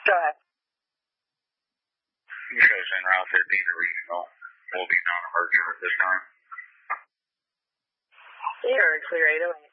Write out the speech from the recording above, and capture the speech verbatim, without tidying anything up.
Go ahead. You shows en route there being a regional will be non-emergent at this time. You're clear eight oh eight.